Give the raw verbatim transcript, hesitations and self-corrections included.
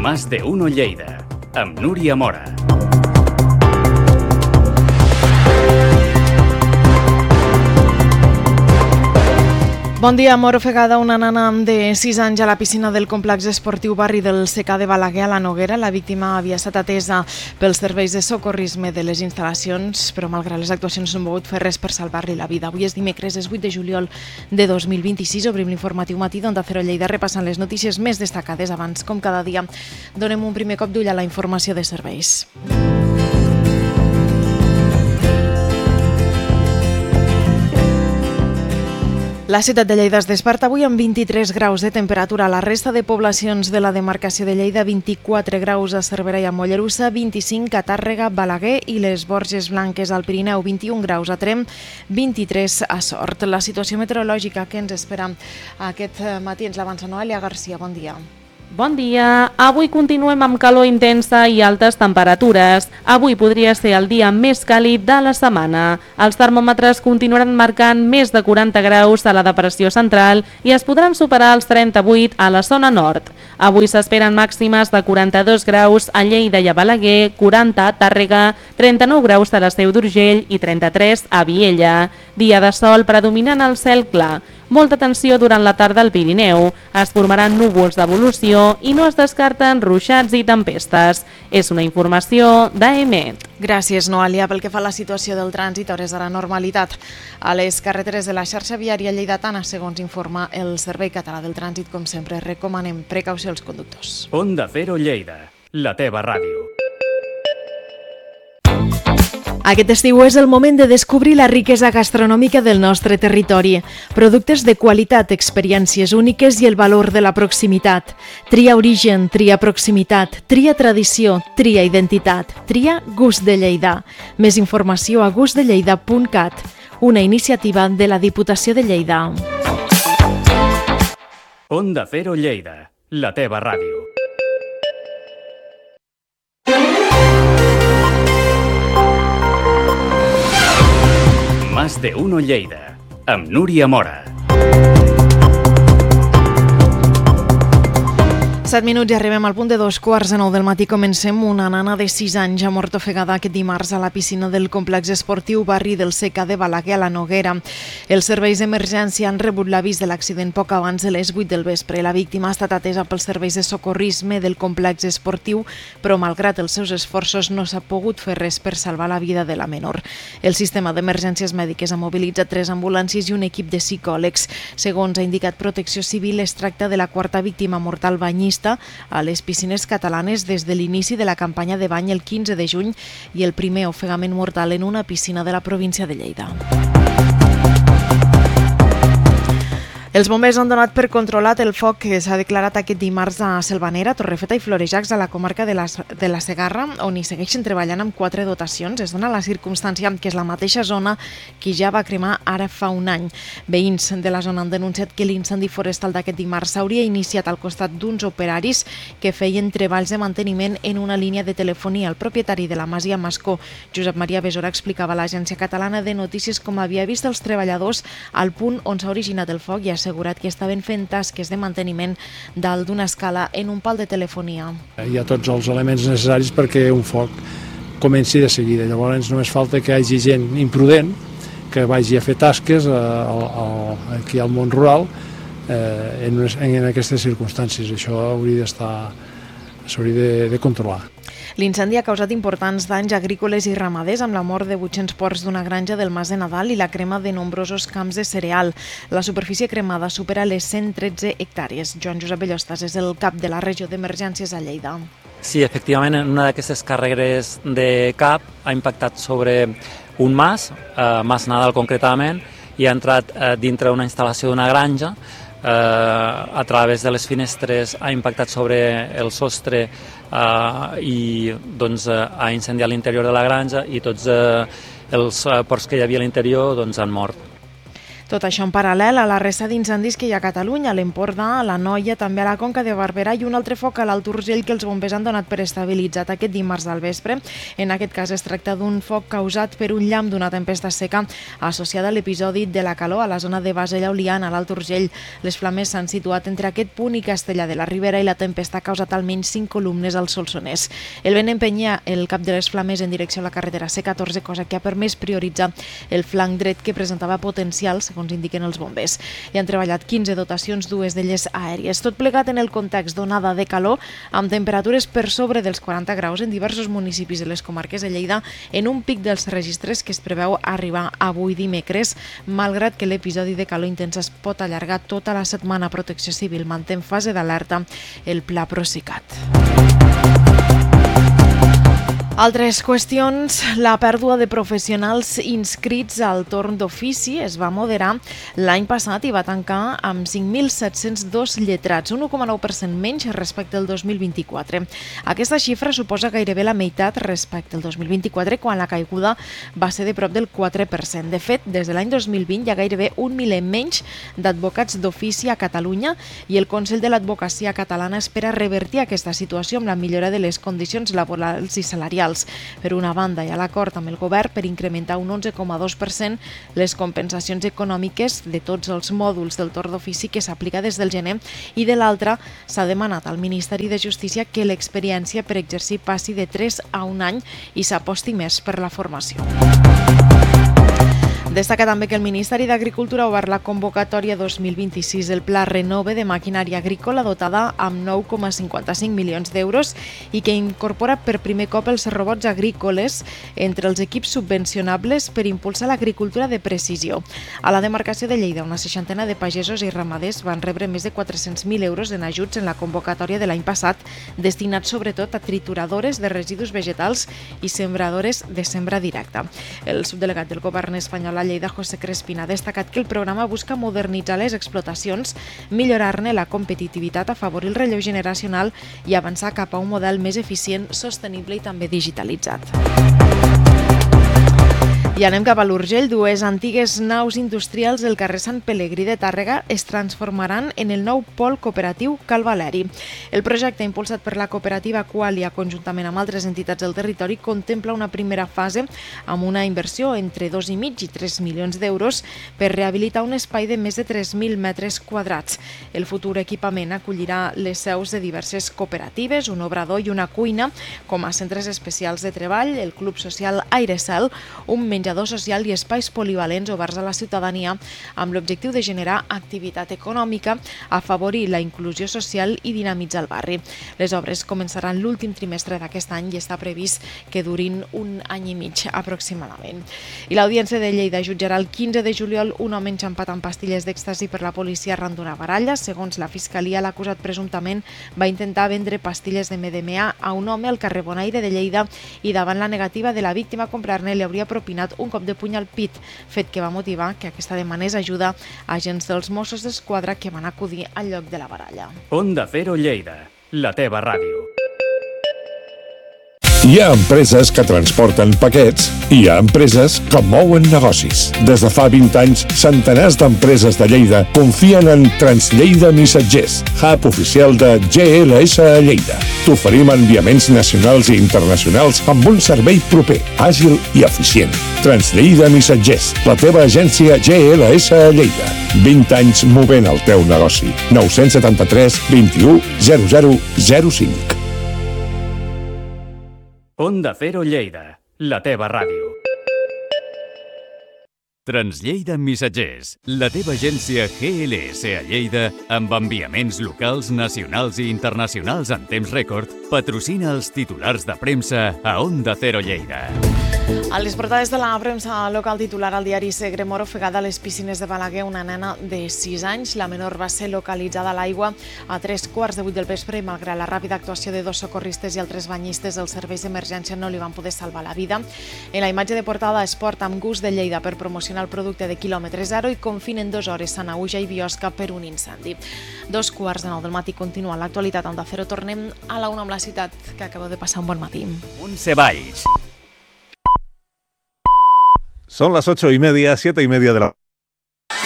Más de Uno Lleida, amb Núria Mora. Bon dia. Mor ofegada una nana de sis anys a la piscina del complex esportiu Barri del Secà de Balaguer a la Noguera. La víctima havia estat atesa pels serveis de socorrisme de les instal·lacions, però malgrat les actuacions no han pogut fer res per salvar-li la vida. Avui és dimecres, és vuit de juliol de dos mil vint-i-sis. Obrim l'informatiu matí d'Onda Cero Lleida repassant les notícies més destacades. Abans, com cada dia, donem un primer cop d'ull a la informació de serveis. La ciutat de Lleida es desperta avui amb vint-i-tres graus de temperatura. La resta de poblacions de la demarcació de Lleida, vint-i-quatre graus a Cervera i a Mollerussa, vint-i-cinc a Tàrrega, Balaguer i les Borges Blanques al Pirineu, vint-i-un graus a Tremp, vint-i-tres a Sort. La situació meteorològica que ens espera aquest matí ens l'avança Noelia Garcia. Bon dia. Bon dia. Avui continuem amb calor intensa i altes temperatures. Avui podria ser el dia més càlid de la setmana. Els termòmetres continuaran marcant més de quaranta graus a la depressió central i es podran superar els trenta-vuit a la zona nord. Avui s'esperen màximes de quaranta-dos graus a Lleida i a Balaguer, quaranta a Tàrrega, trenta-nou graus a la Seu d'Urgell i trenta-tres a Viella. Dia de sol predominant el cel clar. Molta tensió durant la tarda al Pirineu. Es formaran núvols d'evolució i no es descarten ruixats i tempestes. És una informació d'A E M E T. Gràcies, Noelia. Pel que fa a la situació del trànsit, hores de la normalitat a les carreteres de la xarxa viària lleidatana, segons informa el Servei Català del Trànsit, com sempre, recomanem precaució als conductors. Onda Cero Lleida, la teva ràdio. Aquest estiu és el moment de descobrir la riquesa gastronòmica del nostre territori. Productes de qualitat, experiències úniques i el valor de la proximitat. Tria origen, tria proximitat, tria tradició, tria identitat, tria gust de Lleida. Més informació a gust de lleida punt cat, una iniciativa de la Diputació de Lleida. Onda Cero Lleida, la teva ràdio. Más de Uno Lleida, amb Núria Mora. set minuts i arribem al punt de dos quarts de nou del matí. Comencem. Una nana de sis anys ha mort ofegada aquest dimarts a la piscina del complex esportiu Barri del Secà de Balaguer a la Noguera. Els serveis d'emergència han rebut l'avís de l'accident poc abans de les vuit del vespre. La víctima ha estat atesa pels serveis de socorrisme del complex esportiu, però malgrat els seus esforços no s'ha pogut fer res per salvar la vida de la menor. El sistema d'emergències mèdiques ha mobilitzat tres ambulàncies i un equip de psicòlegs. Segons ha indicat Protecció Civil, es tracta de la quarta víctima mortal banyista a les piscines catalanes des de l'inici de la campanya de bany el quinze de juny i el primer ofegament mortal en una piscina de la província de Lleida. Els bombers han donat per controlat el foc que s'ha declarat aquest dimarts a Selvanera, Torrefeta i Florejacs, a la comarca de la, de la Segarra, on hi segueixen treballant amb quatre dotacions. Es dona la circumstància que és la mateixa zona que ja va cremar ara fa un any. Veïns de la zona han denunciat que l'incendi forestal d'aquest dimarts s'hauria iniciat al costat d'uns operaris que feien treballs de manteniment en una línia de telefonia. El propietari de la masia Mascó, Josep Maria Besora, explicava a l'agència catalana de notícies com havia vist els treballadors al punt on s'ha originat el foc i ha assegurat que estaven fent tasques de manteniment dalt d'una escala en un pal de telefonia. Hi ha tots els elements necessaris perquè un foc comenci de seguida. Llavors només falta que hi hagi gent imprudent que vagi a fer tasques a, a, aquí al món rural eh, en, en aquestes circumstàncies. Això hauria d'estar, s'hauria de, de controlar. L'incendi ha causat importants danys agrícoles i ramaders amb la mort de vuit-cents porcs d'una granja del Mas de Nadal i la crema de nombrosos camps de cereal. La superfície cremada supera les cent tretze hectàrees. Joan Josep Bellostas és el cap de la regió d'emergències a Lleida. Sí, efectivament, una d'aquestes càrregues de cap ha impactat sobre un mas, eh, Mas Nadal concretament, i ha entrat eh, dintre una instal·lació d'una granja. Eh, a través de les finestres ha impactat sobre el sostre eh, i doncs, eh, ha incendiat l'interior de la granja i tots eh, els porcs que hi havia a l'interior doncs, han mort. Tot això en paral·lel a la resta d'incendis que hi ha a Catalunya, a l'Empordà, a l'Anoia, també a la Conca de Barberà i un altre foc a l'Alt Urgell que els bombers han donat per estabilitzat aquest dimarts al vespre. En aquest cas es tracta d'un foc causat per un llamp d'una tempesta seca associada a l'episodi de la calor a la zona de Basella Oliana, a l'Alt Urgell. Les flames s'han situat entre aquest punt i Castellar de la Ribera i la tempesta ha causat almenys cinc columnes al Solsonès. El vent empenya el cap de les flames en direcció a la carretera C catorze, cosa que ha permès prioritzar el flanc dret que presentava potencials, segons indiquen els bombers. Hi han treballat quinze dotacions, dues d'elles aèries. Tot plegat en el context d'onada de calor, amb temperatures per sobre dels quaranta graus en diversos municipis de les comarques de Lleida, en un pic dels registres que es preveu arribar avui dimecres, malgrat que l'episodi de calor intensa es pot allargar tota la setmana. Protecció Civil manté en fase d'alerta el Pla Procicat. Altres qüestions, la pèrdua de professionals inscrits al torn d'ofici es va moderar l'any passat i va tancar amb cinc mil set-cents dos lletrats, un u coma nou per cent menys respecte al dos mil vint-i-quatre. Aquesta xifra suposa gairebé la meitat respecte al dos mil vint-i-quatre, quan la caiguda va ser de prop del quatre per cent. De fet, des de l'any dos mil vint hi ha gairebé un miler menys d'advocats d'ofici a Catalunya i el Consell de l'Advocacia Catalana espera revertir aquesta situació amb la millora de les condicions laborals i salarials. Per una banda, hi ha l'acord amb el govern per incrementar un onze coma dos per cent les compensacions econòmiques de tots els mòduls del torn d'ofici que s'aplica des del gener, i de l'altra s'ha demanat al Ministeri de Justícia que l'experiència per exercir passi de tres a un any i s'aposti més per la formació. Destaca també que el Ministeri d'Agricultura ha obert la convocatòria dos mil vint-i-sis del Pla Renove de maquinària agrícola dotada amb nou coma cinquanta-cinc milions d'euros i que incorpora per primer cop els robots agrícoles entre els equips subvencionables per impulsar l'agricultura de precisió. A la demarcació de Lleida, una seixantena de pagesos i ramaders van rebre més de quatre-cents mil euros en ajuts en la convocatòria de l'any passat, destinats sobretot a trituradores de residus vegetals i sembradores de sembra directa. El subdelegat del govern espanyol a Lleida, José Crespin, ha destacat que el programa busca modernitzar les explotacions, millorar-ne la competitivitat, afavorir el relleu generacional i avançar cap a un model més eficient, sostenible i també digitalitzat. I anem cap a l'Urgell. Dues antigues naus industrials del carrer Sant Pelegrí de Tàrrega es transformaran en el nou pol cooperatiu Cal Valeri. El projecte, impulsat per la cooperativa Qualia conjuntament amb altres entitats del territori, contempla una primera fase amb una inversió entre dos i mig i tres milions d'euros per rehabilitar un espai de més de tres mil metres quadrats. El futur equipament acollirà les seus de diverses cooperatives, un obrador i una cuina, com a centres especials de treball, el Club Social Airecel, un menjador social i espais polivalents oberts a la ciutadania amb l'objectiu de generar activitat econòmica, afavorir la inclusió social i dinamitzar el barri. Les obres començaran l'últim trimestre d'aquest any i està previst que durin un any i mig aproximadament. I l'Audiència de Lleida jutjarà el quinze de juliol un home enxampat amb pastilles d'èxtasi per la policia arran d'una baralla. Segons la Fiscalia, l'acusat presumptament va intentar vendre pastilles de M D M A a un home al carrer Bonaire de Lleida i davant la negativa de la víctima a comprar-ne li hauria propinat un cop de puny al pit, fet que va motivar que aquesta demanés ajuda a agents dels Mossos d'Esquadra que van acudir al lloc de la baralla. Onda Cero Lleida, la teva ràdio. Hi ha empreses que transporten paquets i hi ha empreses que mouen negocis. Des de fa vint anys, centenars d'empreses de Lleida confien en Translleida Missatgers, hub oficial de G L S a Lleida. T'oferim enviaments nacionals i internacionals amb un servei proper, àgil i eficient. Translleida Missatgers, la teva agència G L S a Lleida. vint anys movent el teu negoci. nou set tres, vint u, zero zero zero cinc. Onda Cero Lleida, la teva ràdio. Translleida Missatgers, la teva agència G L S a Lleida, amb enviaments locals, nacionals i internacionals en temps rècord, patrocina els titulars de premsa a Onda Cero Lleida. A les portades de la premsa local, titular al diari Segre: mor ofegada a les piscines de Balaguer una nena de sis anys. La menor va ser localitzada a l'aigua a tres quarts de vuit del vespre i malgrat la ràpida actuació de dos socorristes i altres banyistes, els serveis d'emergència no li van poder salvar la vida. En la imatge de portada, Esport amb gust de Lleida per promocionar el producte de quilòmetre zero i confinen dues hores Sanaüja i Biosca per un incendi. Dos quarts de nou del matí continua l'actualitat a Onda Cero. Tornem a la una amb la ciutat, que acabeu de passar un bon matí. Montse Valls. Son las ocho y media, siete y media de la